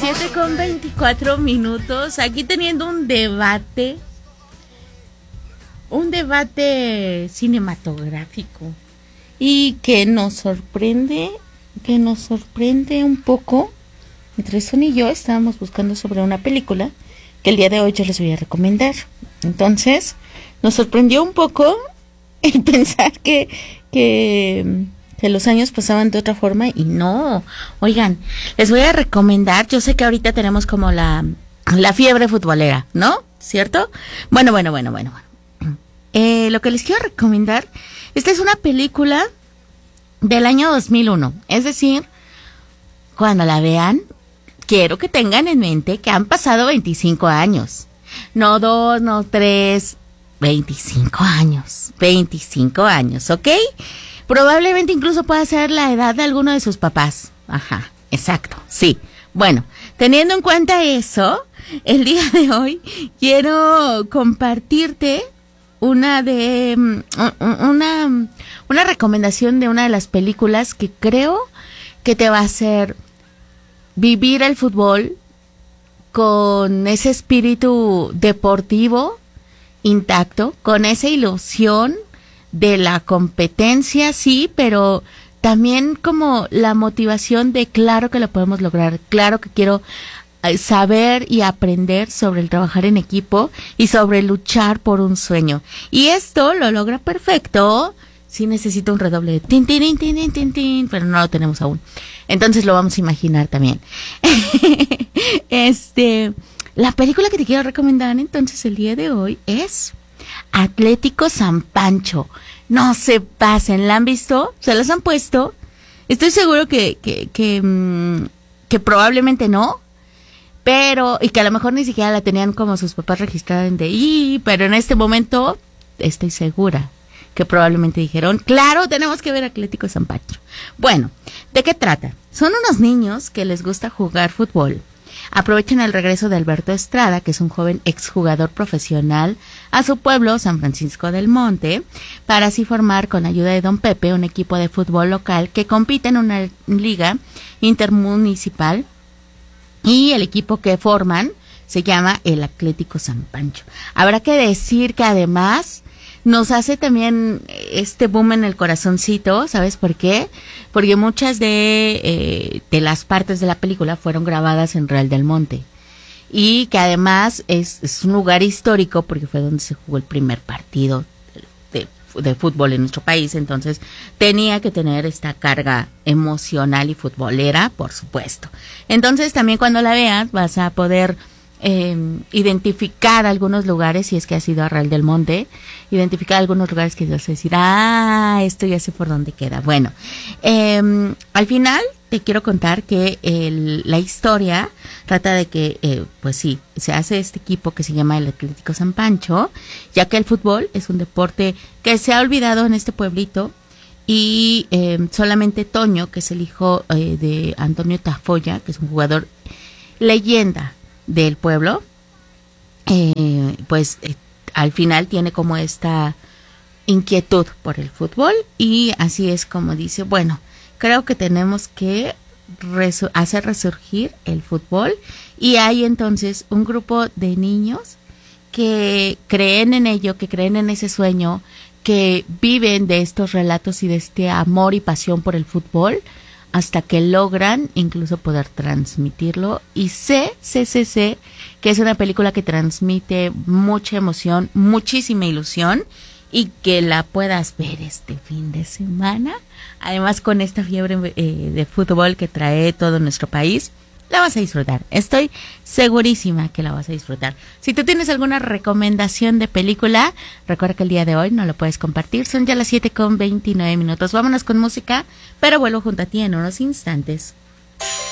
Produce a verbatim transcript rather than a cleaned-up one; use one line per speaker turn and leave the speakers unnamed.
siete con veinticuatro minutos, aquí teniendo un debate, un debate cinematográfico y que nos sorprende, que nos sorprende un poco. Entre Son y yo estábamos buscando sobre una película que el día de hoy yo les voy a recomendar. Entonces, nos sorprendió un poco el pensar que, que, que los años pasaban de otra forma y no. Oigan, les voy a recomendar, yo sé que ahorita tenemos como la, la fiebre futbolera, ¿no? ¿Cierto? Bueno, bueno, bueno, bueno, bueno. Eh, lo que les quiero recomendar, esta es una película del año dos mil uno, es decir, cuando la vean, quiero que tengan en mente que han pasado veinticinco años. No dos, no tres, veinticinco años. veinticinco años, ¿ok? Probablemente incluso pueda ser la edad de alguno de sus papás. Ajá, exacto, sí. Bueno, teniendo en cuenta eso, el día de hoy quiero compartirte una de una, una recomendación de una de las películas que creo que te va a hacer vivir el fútbol con ese espíritu deportivo intacto, con esa ilusión de la competencia, sí, pero también como la motivación de claro que lo podemos lograr, claro que quiero saber y aprender sobre el trabajar en equipo y sobre luchar por un sueño. Y esto lo logra perfecto. Sí necesito un redoble de tin, tin, tin, tin, tin, tin, pero no lo tenemos aún. Entonces lo vamos a imaginar también. este, la película que te quiero recomendar entonces el día de hoy es Atlético San Pancho. No se pasen, ¿la han visto? ¿Se las han puesto? Estoy seguro que, que, que, mmm, que probablemente no. Pero, y que a lo mejor ni siquiera la tenían como sus papás registrada en D I, pero en este momento estoy segura que probablemente dijeron, claro, tenemos que ver Atlético San Pancho. Bueno, ¿de qué trata? Son unos niños que les gusta jugar fútbol. Aprovechan el regreso de Alberto Estrada, que es un joven exjugador profesional, a su pueblo, San Francisco del Monte, para así formar, con ayuda de Don Pepe, un equipo de fútbol local que compite en una liga intermunicipal. Y el equipo que forman se llama el Atlético San Pancho. Habrá que decir que además nos hace también este boom en el corazoncito, ¿sabes por qué? Porque muchas de, eh, de las partes de la película fueron grabadas en Real del Monte. Y que además es, es un lugar histórico porque fue donde se jugó el primer partido de, de fútbol en nuestro país. Entonces tenía que tener esta carga emocional y futbolera, por supuesto. Entonces también cuando la veas vas a poder Eh, identificar algunos lugares, si es que has ido a Real del Monte, identificar algunos lugares que vas a decir, ah, esto ya sé por dónde queda. Bueno, eh, al final te quiero contar que el, la historia trata de que, eh, pues sí, se hace este equipo que se llama el Atlético San Pancho, ya que el fútbol es un deporte que se ha olvidado en este pueblito y eh, solamente Toño, que es el hijo eh, de Antonio Tafoya, que es un jugador leyenda del pueblo, eh, pues eh, al final tiene como esta inquietud por el fútbol y así es como dice, bueno, creo que tenemos que resu- hacer resurgir el fútbol y hay entonces un grupo de niños que creen en ello, que creen en ese sueño, que viven de estos relatos y de este amor y pasión por el fútbol, hasta que logran incluso poder transmitirlo. Y sé, sé, sé, sé que es una película que transmite mucha emoción, muchísima ilusión y que la puedas ver este fin de semana. Además, con esta fiebre eh, de fútbol que trae todo nuestro país, la vas a disfrutar. Estoy segurísima que la vas a disfrutar. Si tú tienes alguna recomendación de película, recuerda que el día de hoy no lo puedes compartir. Son ya las siete con veintinueve minutos. Vámonos con música, pero vuelvo junto a ti en unos instantes.